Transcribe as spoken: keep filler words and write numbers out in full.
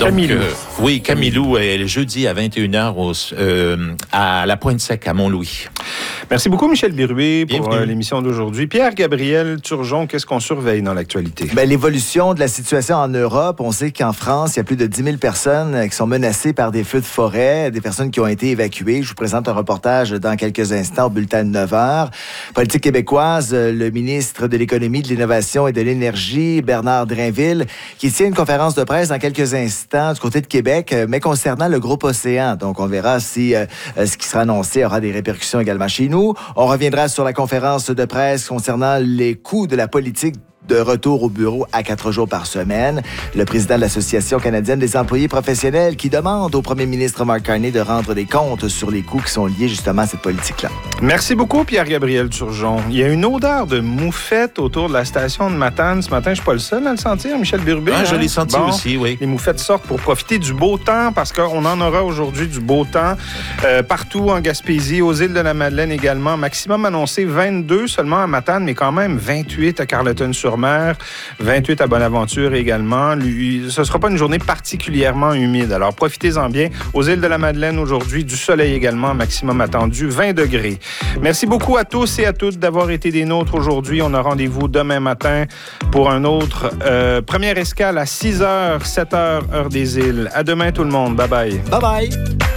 Camilou. Euh, oui, Camilou, est le jeudi à vingt et une heures au, euh, à la Pointe-Sec, à Mont-Louis. Merci beaucoup, Michel Birubé, pour euh, Bienvenue. l'émission d'aujourd'hui. Pierre-Gabriel Turgeon, qu'est-ce qu'on surveille dans l'actualité? Ben, l'évolution de la situation en Europe. On sait qu'en France, il y a plus de dix mille personnes qui sont menacées par des feux de forêt, des personnes qui ont été évacuées. Je vous présente un reportage dans quelques instants au bulletin de neuf heures. Politique québécoise, le ministre de l'Économie, de l'Innovation et de l'Énergie, Bernard Drinville, qui tient une conférence de presse dans quelques instants du côté de Québec, mais concernant le groupe Océan. Donc, on verra si euh, ce qui sera annoncé aura des répercussions également chez nous. On reviendra sur la conférence de presse concernant les coûts de la politique de retour au bureau à quatre jours par semaine. Le président de l'Association canadienne des employés professionnels qui demande au premier ministre Mark Carney de rendre des comptes sur les coûts qui sont liés justement à cette politique-là. Merci beaucoup, Pierre-Gabriel Turgeon. Il y a une odeur de moufette autour de la station de Matane. Ce matin, je ne suis pas le seul à le sentir, Michel Birubé. Ah, hein? je l'ai senti Bon, aussi, oui. Les moufettes sortent pour profiter du beau temps parce qu'on en aura aujourd'hui du beau temps euh, partout en Gaspésie, aux îles de la Madeleine également. Maximum annoncé vingt-deux seulement à Matane, mais quand même vingt-huit à Carleton-sur-Mer, vingt-huit à Bonaventure également. Lui, ce ne sera pas une journée particulièrement humide. Alors, profitez-en bien. Aux îles de la Madeleine, aujourd'hui, du soleil également, maximum attendu, vingt degrés. Merci beaucoup à tous et à toutes d'avoir été des nôtres aujourd'hui. On a rendez-vous demain matin pour un autre euh, première escale à six heures, sept heures, heure des îles. À demain, tout le monde. Bye-bye. Bye-bye!